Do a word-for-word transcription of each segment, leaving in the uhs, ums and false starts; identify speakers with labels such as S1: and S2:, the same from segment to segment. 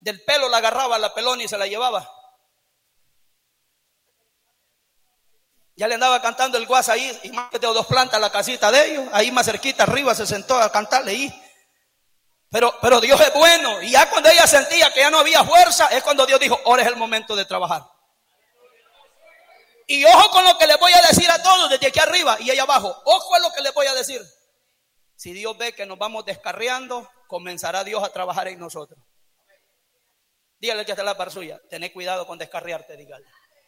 S1: del pelo la agarraba la pelona y se la llevaba. Ya le andaba cantando el guasa ahí, y más que tengo dos plantas la casita de ellos, ahí más cerquita arriba se sentó a cantarle ahí. Pero, pero Dios es bueno, y ya cuando ella sentía que ya no había fuerza, es cuando Dios dijo, ahora es el momento de trabajar. Y ojo con lo que les voy a decir a todos desde aquí arriba y allá abajo, ojo a lo que les voy a decir. Si Dios ve que nos vamos descarriando, comenzará Dios a trabajar en nosotros. Dígale que está la par suya, tené cuidado con descarriarte, dígale.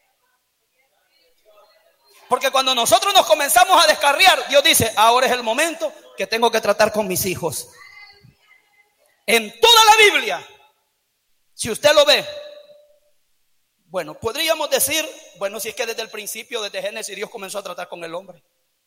S1: Porque cuando nosotros nos comenzamos a descarriar, Dios dice, ahora es el momento que tengo que tratar con mis hijos. En toda la Biblia, si usted lo ve, bueno, podríamos decir, bueno, si es que desde el principio, desde Génesis, Dios comenzó a tratar con el hombre.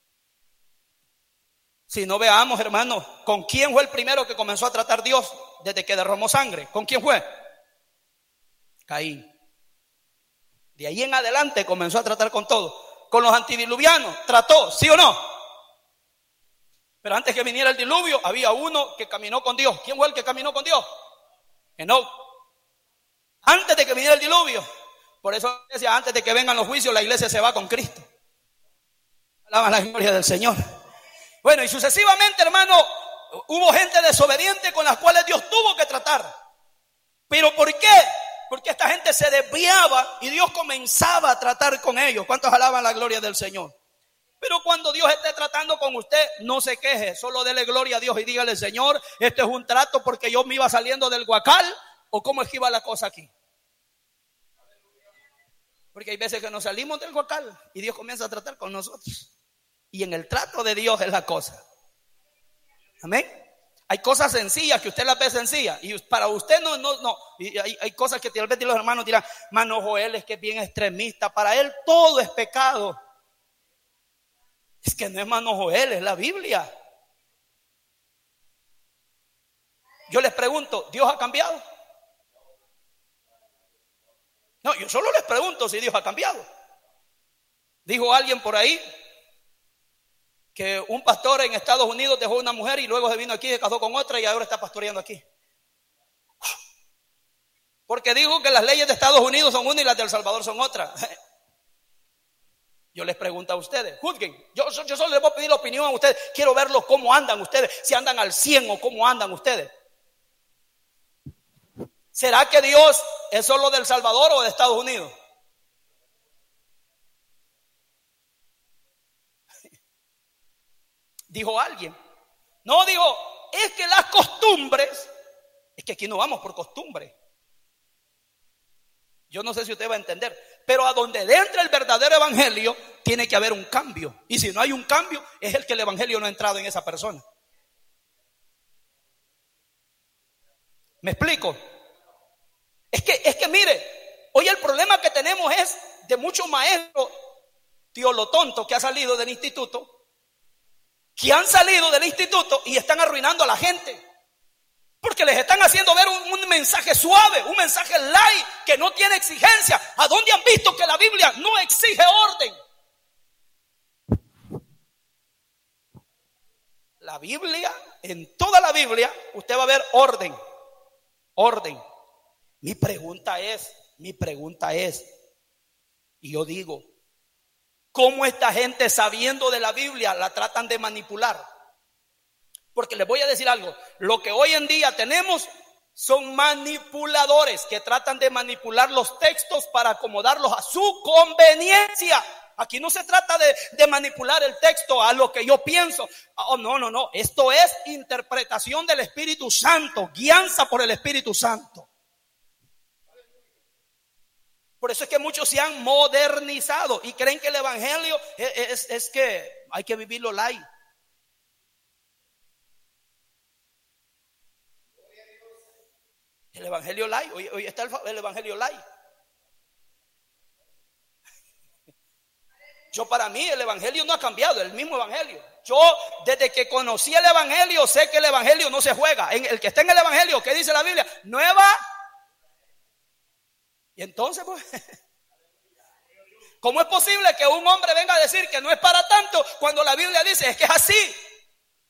S1: Si no, veamos, hermanos, ¿con quién fue el primero que comenzó a tratar Dios desde que derramó sangre? ¿Con quién fue? Caín. De ahí en adelante comenzó a tratar con todo. Con los antidiluvianos, trató, ¿sí o no? Pero antes que viniera el diluvio, había uno que caminó con Dios. ¿Quién fue el que caminó con Dios? Enoc. Antes de que viniera el diluvio. Por eso decía, antes de que vengan los juicios, la iglesia se va con Cristo. Alaban la gloria del Señor. Bueno, y sucesivamente, hermano, hubo gente desobediente con las cuales Dios tuvo que tratar. ¿Pero por qué? Porque esta gente se desviaba y Dios comenzaba a tratar con ellos. ¿Cuántos alaban la gloria del Señor? Pero cuando Dios esté tratando con usted, no se queje, solo dele gloria a Dios y dígale, Señor, este es un trato porque yo me iba saliendo del guacal, o cómo es que iba la cosa aquí. Porque hay veces que nos salimos del guacal y Dios comienza a tratar con nosotros. Y en el trato de Dios es la cosa. Amén. Hay cosas sencillas que usted las ve sencillas y para usted no, no, no. Y hay, hay cosas que tal vez los hermanos dirán, mano Joel es que es bien extremista, para él todo es pecado. Es que no es mano Joel, es la Biblia. Yo les pregunto, ¿Dios ha cambiado? No, yo solo les pregunto si Dios ha cambiado. Dijo alguien por ahí que un pastor en Estados Unidos dejó una mujer y luego se vino aquí, se casó con otra y ahora está pastoreando aquí. Porque dijo que las leyes de Estados Unidos son una y las de El Salvador son otra. Yo les pregunto a ustedes, juzguen. Yo, yo solo les voy a pedir la opinión a ustedes. Quiero verlos cómo andan ustedes, si andan al cien o cómo andan ustedes. ¿Será que Dios es solo de El Salvador o de Estados Unidos? Dijo alguien. No, dijo, es que las costumbres, es que aquí no vamos por costumbre. Yo no sé si usted va a entender, pero a donde entra el verdadero evangelio, tiene que haber un cambio. Y si no hay un cambio, es el que el evangelio no ha entrado en esa persona. ¿Me explico? Es que, es que mire, hoy el problema que tenemos es de muchos maestros, tío lo tonto que ha salido del instituto, que han salido del instituto y están arruinando a la gente. Porque les están haciendo ver un, un mensaje suave, un mensaje light, que no tiene exigencia. ¿A dónde han visto que la Biblia no exige orden? La Biblia, en toda la Biblia, usted va a ver orden. Orden. Mi pregunta es, mi pregunta es, y yo digo, ¿cómo esta gente sabiendo de la Biblia la tratan de manipular? Porque les voy a decir algo, lo que hoy en día tenemos son manipuladores que tratan de manipular los textos para acomodarlos a su conveniencia. Aquí no se trata de, de manipular el texto a lo que yo pienso. Oh, no, no, no, esto es interpretación del Espíritu Santo, guianza por el Espíritu Santo. Por eso es que muchos se han modernizado y creen que el evangelio es, es, es que hay que vivirlo light. El evangelio light, hoy, hoy está el, el evangelio light. Yo para mí el evangelio no ha cambiado, el mismo evangelio. Yo desde que conocí el evangelio sé que el evangelio no se juega. En el que está en el evangelio, ¿qué dice la Biblia? Nueva. Y entonces, pues, ¿cómo es posible que un hombre venga a decir que no es para tanto cuando la Biblia dice es que es así?